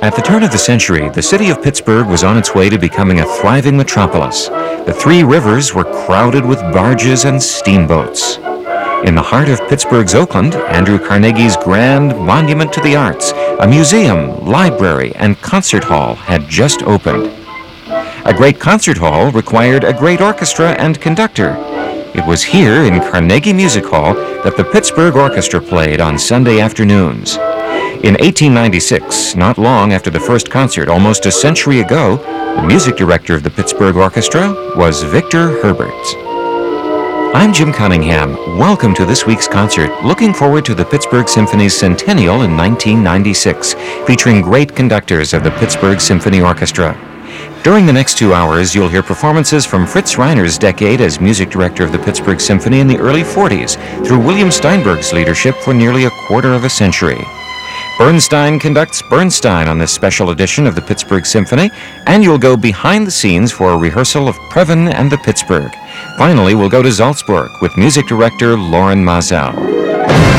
At the turn of the century, the city of Pittsburgh was on its way to becoming a thriving metropolis. The three rivers were crowded with barges and steamboats. In the heart of Pittsburgh's Oakland, Andrew Carnegie's grand monument to the arts, a museum, library, and concert hall had just opened. A great concert hall required a great orchestra and conductor. It was here in Carnegie Music Hall that the Pittsburgh Orchestra played on Sunday afternoons. In 1896, not long after the first concert, almost a century ago, the music director of the Pittsburgh Orchestra was Victor Herbert. I'm Jim Cunningham. Welcome to this week's concert, looking forward to the Pittsburgh Symphony's centennial in 1996, featuring great conductors of the Pittsburgh Symphony Orchestra. During the next 2 hours, you'll hear performances from Fritz Reiner's decade as music director of the Pittsburgh Symphony in the early 40s, through William Steinberg's leadership for nearly a quarter of a century. Bernstein conducts Bernstein on this special edition of the Pittsburgh Symphony, and you'll go behind the scenes for a rehearsal of Previn and the Pittsburgh. Finally, we'll go to Salzburg with music director Loren Maazel.